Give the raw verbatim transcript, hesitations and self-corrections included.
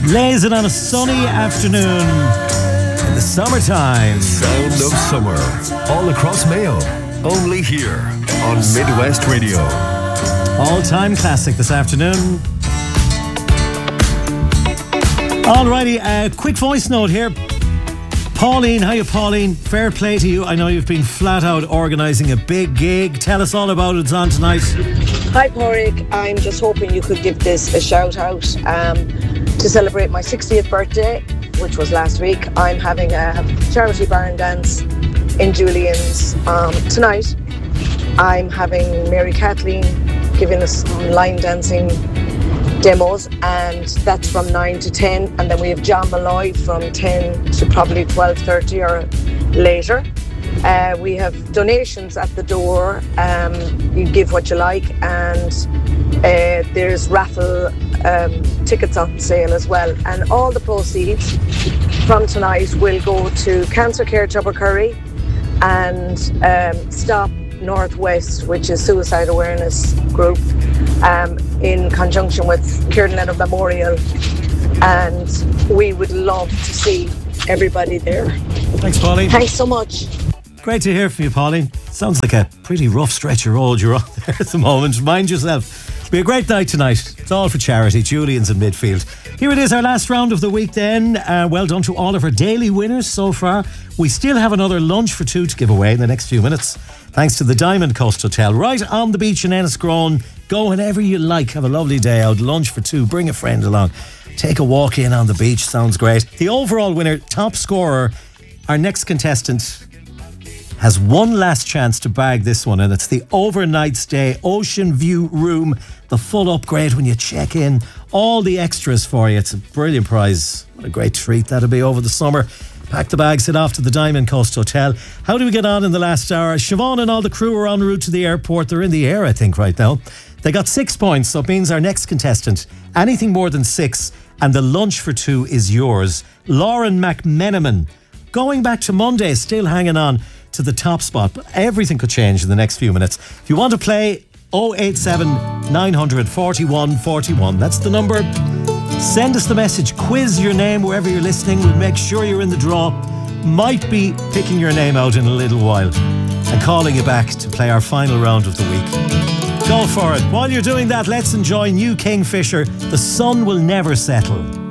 Blazing on a sunny afternoon in the summertime. Sound of summer all across Mayo. Only here on Midwest Radio. All-time classic this afternoon. Alrighty, a quick voice note here. Pauline, how you, Pauline? Fair play to you. I know you've been flat out organising a big gig. Tell us all about it. It's on tonight. Hi, Porrick. I'm just hoping you could give this a shout out. Um, to celebrate my sixtieth birthday, which was last week, I'm having a charity barn dance in Julian's um, tonight. I'm having Mary Kathleen giving us some line dancing demos, and that's from nine to ten, and then we have John Malloy from ten to probably twelve thirty or later. Uh, we have donations at the door. Um, you give what you like, and uh, there's raffle um, tickets on sale as well. And all the proceeds from tonight will go to Cancer Care Tubbercurry and um, Stop Northwest, which is suicide awareness group, um, in conjunction with Kieran Lennon Memorial. And we would love to see everybody there. Thanks, Pauline. Thanks so much. Great to hear from you, Pauline. Sounds like a pretty rough stretch of road you're on there at the moment. Mind yourself. It'll be a great night tonight. It's all for charity. Julian's in midfield. Here it is, our last round of the week then. Uh, well done to all of our daily winners so far. We still have another lunch for two to give away in the next few minutes, thanks to the Diamond Coast Hotel, right on the beach in Enniscrone. Go whenever you like. Have a lovely day out. Lunch for two. Bring a friend along. Take a walk in on the beach. Sounds great. The overall winner, top scorer, our next contestant, has one last chance to bag this one, and it's the overnight stay Ocean View room, the full upgrade when you check in, all the extras for you. It's a brilliant prize. What a great treat that'll be over the summer. Pack the bags, head off to the Diamond Coast Hotel. How do we get on in the last hour? Siobhan and all the crew are en route to the airport. They're in the air, I think, right now. They got six points, so it means our next contestant, anything more than six, and the lunch for two is yours. Lauren McMenamin, going back to Monday, still hanging on to the top spot, but everything could change in the next few minutes. If you want to play, oh eight seven, nine hundred, forty-one forty-one, that's the number. Send us the message, quiz your name wherever you're listening. We'll make sure you're in the draw. Might be picking your name out in a little while and calling you back to play our final round of the week. Go for it. While you're doing that, let's enjoy New Kingfisher. The sun will never settle.